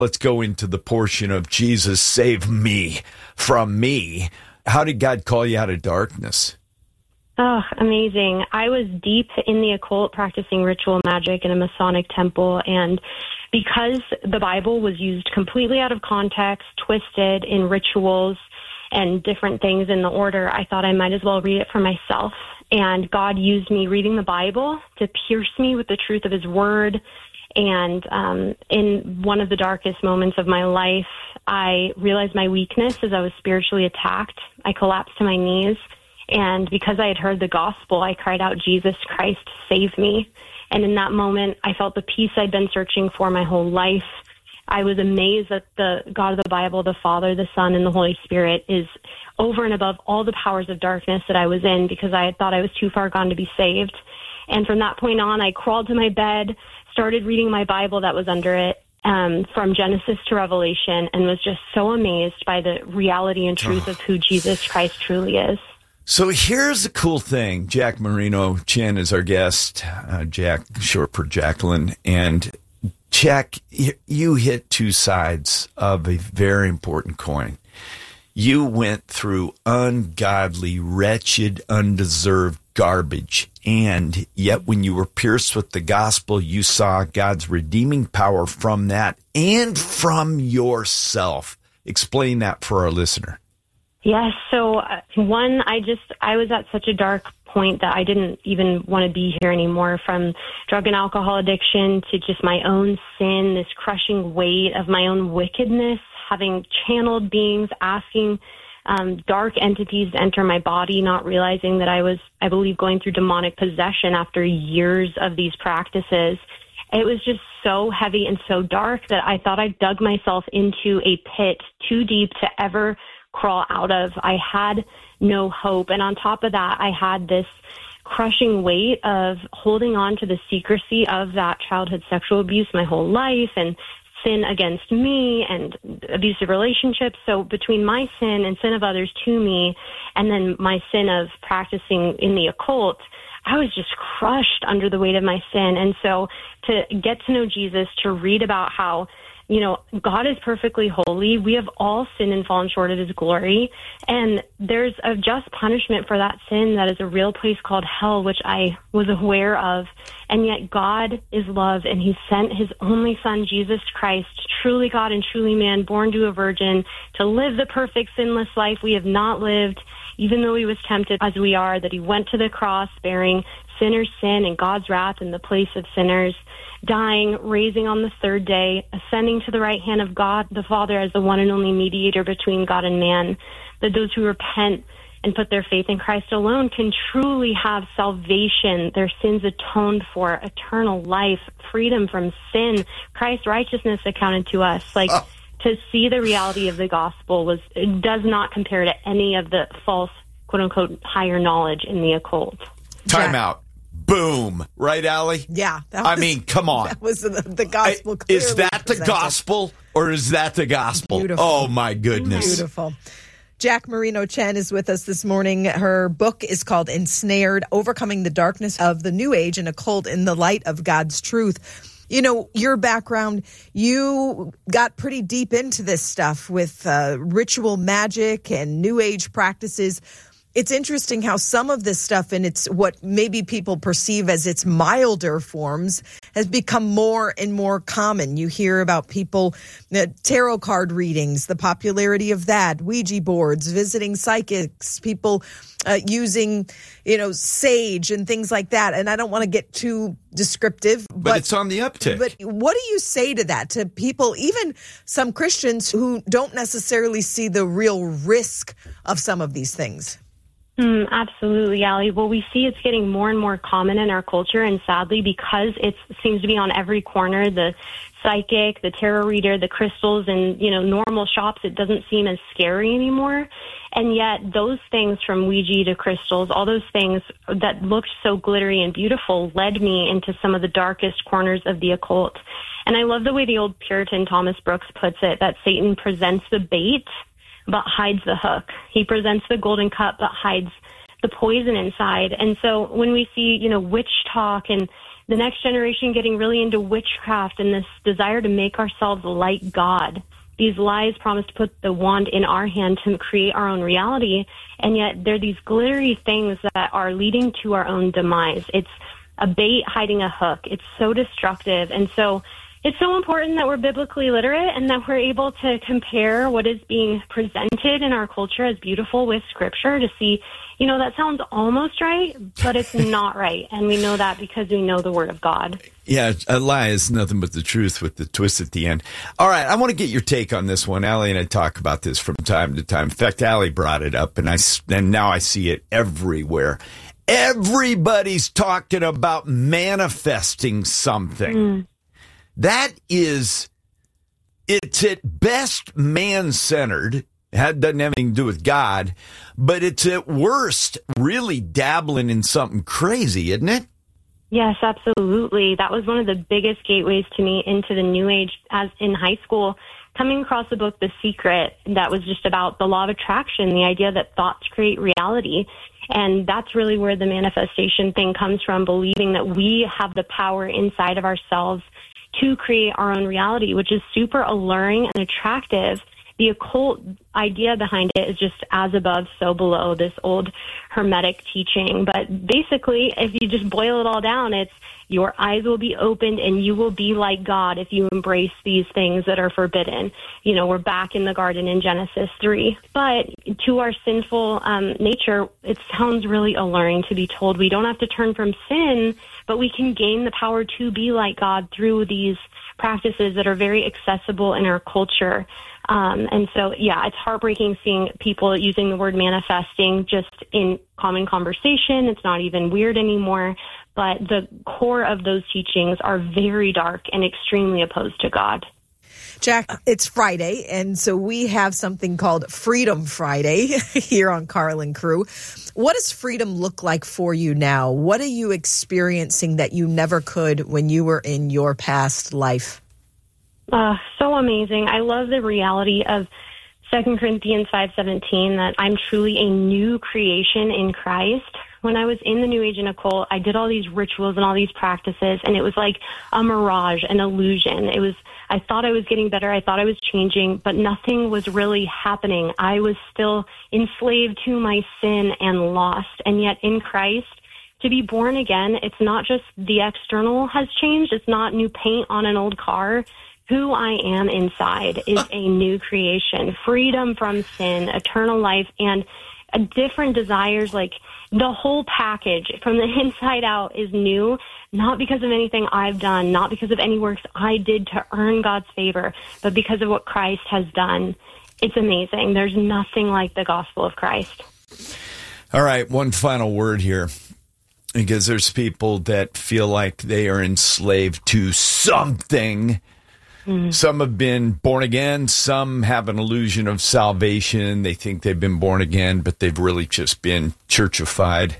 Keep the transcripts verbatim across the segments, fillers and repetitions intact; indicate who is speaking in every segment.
Speaker 1: Let's go into the portion of Jesus, save me from me. How did God call you out of darkness?
Speaker 2: Oh, amazing. I was deep in the occult practicing ritual magic in a Masonic temple, and because the Bible was used completely out of context, twisted in rituals and different things in the order, I thought I might as well read it for myself. And God used me reading the Bible to pierce me with the truth of his word. And um, in one of the darkest moments of my life, I realized my weakness as I was spiritually attacked. I collapsed to my knees. And because I had heard the gospel, I cried out, Jesus Christ, save me. And in that moment, I felt the peace I'd been searching for my whole life. I was amazed that the God of the Bible, the Father, the Son, and the Holy Spirit is over and above all the powers of darkness that I was in, because I had thought I was too far gone to be saved. And from that point on, I crawled to my bed, started reading my Bible that was under it, um, from Genesis to Revelation, and was just so amazed by the reality and truth of who Jesus Christ truly is.
Speaker 1: So here's the cool thing. Jack Marino Chen is our guest, uh, Jack, short for Jacqueline. And Jack, you hit two sides of a very important coin. You went through ungodly, wretched, undeserved garbage. And yet when you were pierced with the gospel, you saw God's redeeming power from that and from yourself. Explain that for our listener.
Speaker 2: Yes. So uh, one, I just, I was at such a dark point that I didn't even want to be here anymore, from drug and alcohol addiction to just my own sin, this crushing weight of my own wickedness, having channeled beings asking um, dark entities to enter my body, not realizing that I was, I believe, going through demonic possession after years of these practices. It was just so heavy and so dark that I thought I dug myself into a pit too deep to ever crawl out of. I had no hope. And on top of that, I had this crushing weight of holding on to the secrecy of that childhood sexual abuse my whole life, and sin against me and abusive relationships. So between my sin and sin of others to me, and then my sin of practicing in the occult, I was just crushed under the weight of my sin. And so to get to know Jesus, to read about how, you know, God is perfectly holy. We have all sinned and fallen short of his glory. And there's a just punishment for that sin that is a real place called hell, which I was aware of. And yet God is love, and he sent his only son, Jesus Christ, truly God and truly man, born to a virgin, to live the perfect sinless life we have not lived, even though he was tempted as we are, that he went to the cross bearing sinners' sin and God's wrath in the place of sinners, dying, raising on the third day, ascending to the right hand of God the Father as the one and only mediator between God and man, that those who repent and put their faith in Christ alone can truly have salvation, their sins atoned for, eternal life, freedom from sin, Christ's righteousness accounted to us. Like, oh. To see the reality of the gospel was, it does not compare to any of the false, quote unquote, higher knowledge in the occult.
Speaker 1: Time yeah. out. Boom. Right, Allie?
Speaker 3: Yeah.
Speaker 1: That was, I mean, come on.
Speaker 3: That was the, the gospel.
Speaker 1: I, is that the gospel, or is that the gospel?
Speaker 3: Beautiful.
Speaker 1: Oh, my goodness.
Speaker 3: Beautiful. Jack Marino Chen is with us this morning. Her book is called Ensnared, Overcoming the Darkness of the New Age and Occult in the Light of God's Truth. You know, your background, you got pretty deep into this stuff with uh, ritual magic and New Age practices. It's interesting how some of this stuff, and it's what maybe people perceive as its milder forms, has become more and more common. You hear about people, uh, tarot card readings, the popularity of that, Ouija boards, visiting psychics, people uh, using, you know, sage and things like that. And I don't want to get too descriptive, but,
Speaker 1: but it's on the uptick.
Speaker 3: But what do you say to that, to people, even some Christians who don't necessarily see the real risk of some of these things?
Speaker 2: Mm, absolutely, Allie. Well, we see it's getting more and more common in our culture, and sadly, because it seems to be on every corner, the psychic, the tarot reader, the crystals, and, you know, normal shops, it doesn't seem as scary anymore. And yet those things, from Ouija to crystals, all those things that looked so glittery and beautiful, led me into some of the darkest corners of the occult. And I love the way the old Puritan Thomas Brooks puts it, that Satan presents the bait but hides the hook. He presents the golden cup, but hides the poison inside. And so when we see, you know, witch talk and the next generation getting really into witchcraft and this desire to make ourselves like God. These lies promise to put the wand in our hand to create our own reality, and yet they're these glittery things that are leading to our own demise. It's a bait hiding a hook. It's so destructive. And so it's so important that we're biblically literate and that we're able to compare what is being presented in our culture as beautiful with Scripture to see, you know, that sounds almost right, but it's not right. And we know that because we know the Word of God.
Speaker 1: Yeah, a lie is nothing but the truth with the twist at the end. All right, I want to get your take on this one. Allie and I talk about this from time to time. In fact, Allie brought it up, and I and now I see it everywhere. Everybody's talking about manifesting something. Mm. That is, it's at best man-centered. It doesn't have anything to do with God, but it's at worst really dabbling in something crazy, isn't it?
Speaker 2: Yes, absolutely. That was one of the biggest gateways to me into the New Age as in high school, coming across the book The Secret that was just about the law of attraction, the idea that thoughts create reality. And that's really where the manifestation thing comes from, believing that we have the power inside of ourselves to create our own reality, which is super alluring and attractive. The occult idea behind it is just as above, so below, this old Hermetic teaching. But basically, if you just boil it all down, it's your eyes will be opened and you will be like God if you embrace these things that are forbidden. You know, we're back in the garden in Genesis three. But to our sinful um, nature, it sounds really alluring to be told we don't have to turn from sin, but we can gain the power to be like God through these practices that are very accessible in our culture. Um, and so, yeah, it's heartbreaking seeing people using the word manifesting just in common conversation. It's not even weird anymore. But the core of those teachings are very dark and extremely opposed to God.
Speaker 3: Jack, it's Friday, and so we have something called Freedom Friday here on Carl and Crew. What does freedom look like for you now? What are you experiencing that you never could when you were in your past life?
Speaker 2: Uh, so amazing. I love the reality of Second Corinthians five seventeen, that I'm truly a new creation in Christ. When I was in the New Age and occult, I did all these rituals and all these practices, and it was like a mirage, an illusion. It was, I thought I was getting better. I thought I was changing, but nothing was really happening. I was still enslaved to my sin and lost. And yet in Christ, to be born again, it's not just the external has changed. It's not new paint on an old car. Who I am inside is a new creation, freedom from sin, eternal life, and a different desires. Like the whole package from the inside out is new, not because of anything I've done, not because of any works I did to earn God's favor, but because of what Christ has done. It's amazing. There's nothing like the gospel of Christ.
Speaker 1: All right, one final word here, because there's people that feel like they are enslaved to something. Mm. Some have been born again. Some have an illusion of salvation. They think they've been born again, but they've really just been churchified.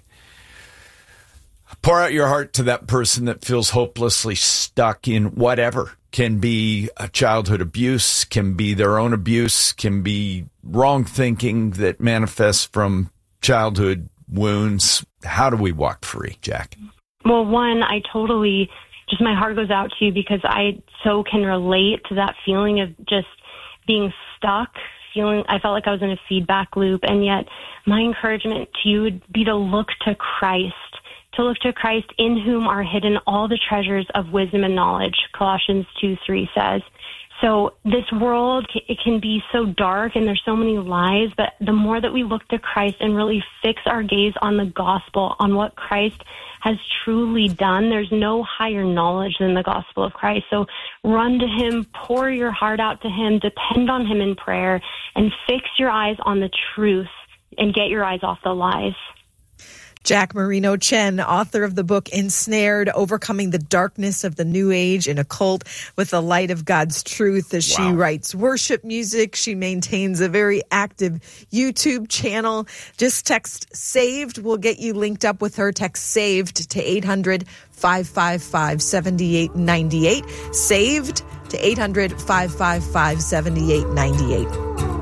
Speaker 1: Pour out your heart to that person that feels hopelessly stuck in whatever. Can be a childhood abuse, can be their own abuse, can be wrong thinking that manifests from childhood wounds. How do we walk free, Jack?
Speaker 2: Well, one, I totally... just my heart goes out to you because I so can relate to that feeling of just being stuck, feeling I felt like I was in a feedback loop. And yet my encouragement to you would be to look to Christ, to look to Christ in whom are hidden all the treasures of wisdom and knowledge, Colossians two three says. So this world, it can be so dark and there's so many lies, but the more that we look to Christ and really fix our gaze on the gospel, on what Christ has truly done, there's no higher knowledge than the gospel of Christ. So run to him, pour your heart out to him, depend on him in prayer, and fix your eyes on the truth and get your eyes off the lies.
Speaker 3: Jack Marino Chen, author of the book Ensnared, Overcoming the Darkness of the New Age and Occult with the Light of God's Truth. As wow. She writes worship music, she maintains a very active YouTube channel. Just text SAVED. We'll get you linked up with her. Text SAVED to eight hundred, five five five, seven eight nine eight. SAVED to eight hundred, five five five, seven eight nine eight.